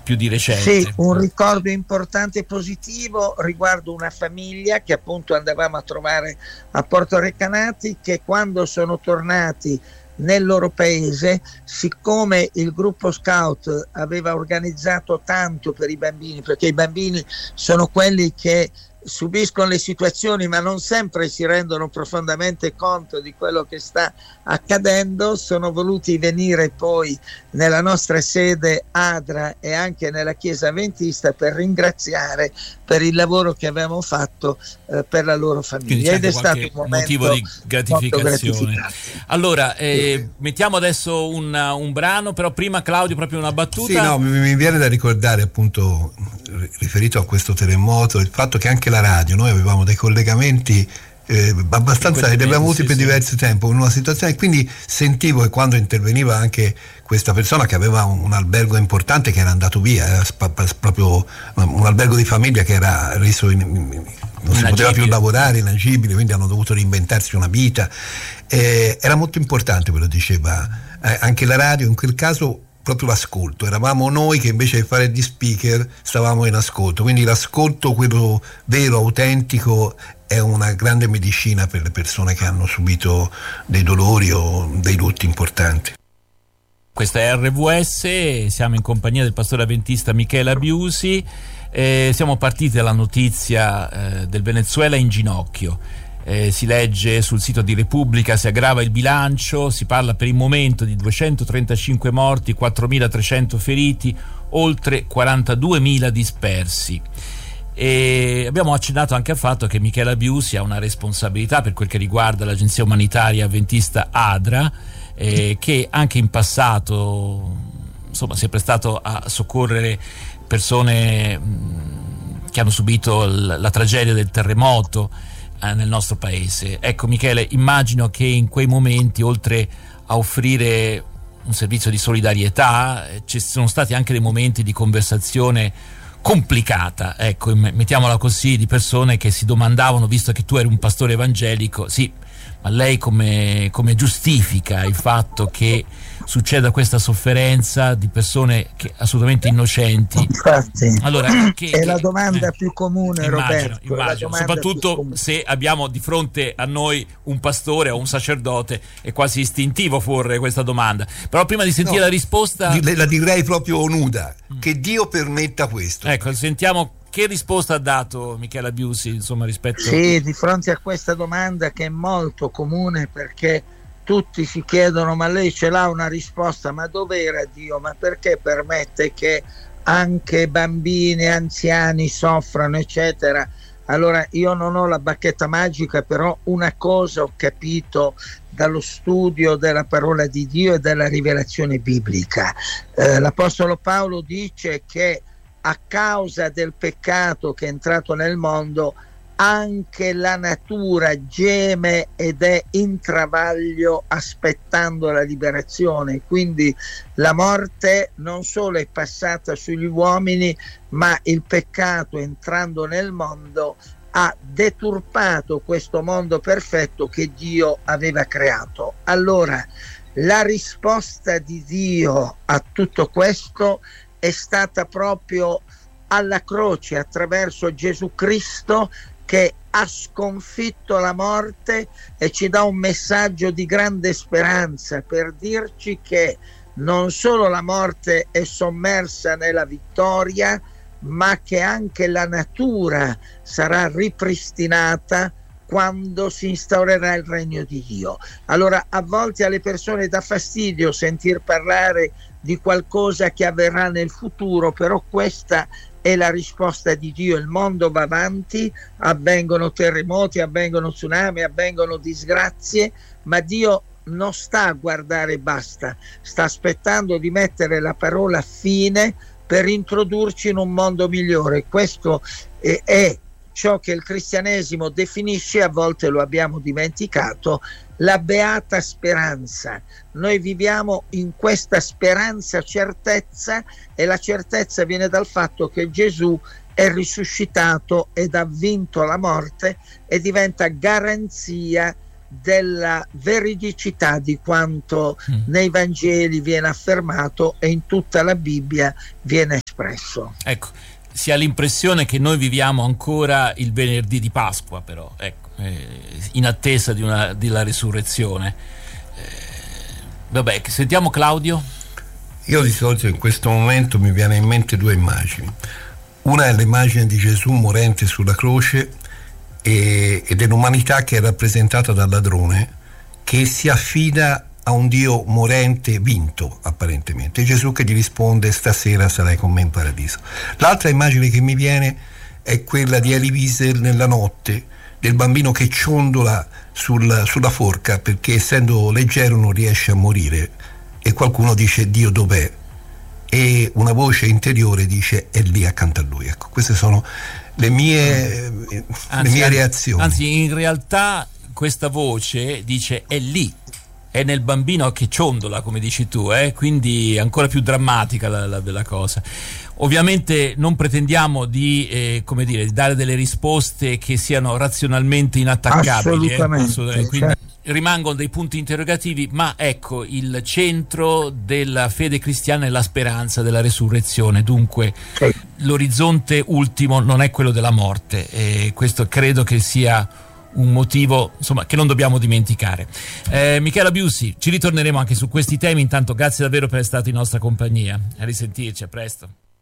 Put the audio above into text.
più di recente. Sì, un ricordo importante e positivo riguardo una famiglia che appunto andavamo a trovare a Porto Recanati, che quando sono tornati nel loro paese, siccome il gruppo scout aveva organizzato tanto per i bambini, perché i bambini sono quelli che subiscono le situazioni ma non sempre si rendono profondamente conto di quello che sta accadendo, sono voluti venire poi nella nostra sede Adra e anche nella chiesa avventista per ringraziare per il lavoro che avevamo fatto per la loro famiglia, ed è stato un momento motivo di gratificazione. Allora mettiamo adesso un brano, però prima Claudio proprio una battuta. Sì, no, mi viene da ricordare, appunto, riferito a questo terremoto, il fatto che anche la radio, noi avevamo dei collegamenti abbastanza, li abbiamo avuti per diverso tempo in una situazione, quindi sentivo che quando interveniva anche questa persona che aveva un albergo importante che era andato via, era proprio un albergo di famiglia che era reso non si poteva più lavorare, inagibile, quindi hanno dovuto reinventarsi una vita, era molto importante quello diceva anche la radio, in quel caso proprio l'ascolto, eravamo noi che invece di fare gli speaker stavamo in ascolto, quindi l'ascolto, quello vero, autentico, è una grande medicina per le persone che hanno subito dei dolori o dei lutti importanti. Questa è RVS, siamo in compagnia del pastore avventista Michele Abiusi, siamo partiti dalla notizia del Venezuela in ginocchio. Si legge sul sito di Repubblica: si aggrava il bilancio, si parla per il momento di 235 morti, 4.300 feriti, oltre 42.000 dispersi. E abbiamo accennato anche al fatto che Michele Abiusi ha una responsabilità per quel che riguarda l'agenzia umanitaria avventista ADRA, che anche in passato insomma si è prestato a soccorrere persone che hanno subito la tragedia del terremoto nel nostro paese. Ecco Michele, immagino che in quei momenti, oltre a offrire un servizio di solidarietà, ci sono stati anche dei momenti di conversazione complicata, ecco, mettiamola così, di persone che si domandavano, visto che tu eri un pastore evangelico, sì, ma lei come giustifica il fatto che succeda questa sofferenza di persone assolutamente innocenti? Infatti, allora, è la domanda più comune, Roberto. Immagino. Soprattutto se abbiamo di fronte a noi un pastore o un sacerdote, è quasi istintivo porre questa domanda. Però prima di sentire la risposta, la direi proprio nuda, che Dio permetta questo. Ecco, sentiamo che risposta ha dato Michele Abiusi, insomma, rispetto. Sì, di fronte a questa domanda che è molto comune, perché tutti si chiedono: ma lei ce l'ha una risposta? Ma dov'era Dio? Ma perché permette che anche bambini, anziani soffrano, eccetera? Allora, io non ho la bacchetta magica, però una cosa ho capito dallo studio della parola di Dio e della rivelazione biblica. L'Apostolo Paolo dice che a causa del peccato che è entrato nel mondo, anche la natura geme ed è in travaglio aspettando la liberazione. Quindi la morte non solo è passata sugli uomini, ma il peccato, entrando nel mondo, ha deturpato questo mondo perfetto che Dio aveva creato. Allora, la risposta di Dio a tutto questo è stata proprio alla croce, attraverso Gesù Cristo, che ha sconfitto la morte e ci dà un messaggio di grande speranza per dirci che non solo la morte è sommersa nella vittoria, ma che anche la natura sarà ripristinata quando si instaurerà il regno di Dio. Allora, a volte alle persone dà fastidio sentir parlare di qualcosa che avverrà nel futuro, però questa è la risposta di Dio. Il mondo va avanti, avvengono terremoti, avvengono tsunami, avvengono disgrazie, ma Dio non sta a guardare e basta, sta aspettando di mettere la parola fine per introdurci in un mondo migliore. Questo è ciò che il cristianesimo definisce, a volte lo abbiamo dimenticato, la beata speranza. Noi viviamo in questa speranza, certezza, e la certezza viene dal fatto che Gesù è risuscitato ed ha vinto la morte e diventa garanzia della veridicità di quanto nei Vangeli viene affermato e in tutta la Bibbia viene espresso. Ecco, si ha l'impressione che noi viviamo ancora il venerdì di Pasqua, però, ecco, in attesa della risurrezione. Vabbè, sentiamo Claudio. Io di solito in questo momento mi viene in mente due immagini. Una è l'immagine di Gesù morente sulla croce e dell'umanità che è rappresentata dal ladrone che si affida a un Dio morente vinto apparentemente, Gesù che gli risponde: stasera sarai con me in paradiso. L'altra immagine che mi viene è quella di Elie Wiesel nella notte, del bambino che ciondola sulla forca perché essendo leggero non riesce a morire e qualcuno dice: Dio dov'è? E una voce interiore dice: è lì accanto a lui. Ecco, queste sono le mie reazioni. Anzi, in realtà questa voce dice: è lì, è nel bambino che ciondola, come dici tu, quindi è ancora più drammatica la cosa. Ovviamente non pretendiamo di dare delle risposte che siano razionalmente inattaccabili. Assolutamente. Quindi rimangono dei punti interrogativi, ma ecco, il centro della fede cristiana è la speranza della resurrezione, dunque l'orizzonte ultimo non è quello della morte, e questo credo che sia un motivo, insomma, che non dobbiamo dimenticare. Michela Biussi, ci ritorneremo anche su questi temi. Intanto grazie davvero per essere stato in nostra compagnia. A risentirci, a presto.